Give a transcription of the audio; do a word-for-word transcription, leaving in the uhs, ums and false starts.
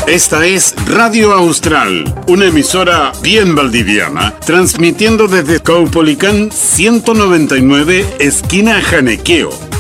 Esta es Radio Austral, una emisora bien valdiviana, transmitiendo desde Caupolicán ciento noventa y nueve, esquina Janequeo,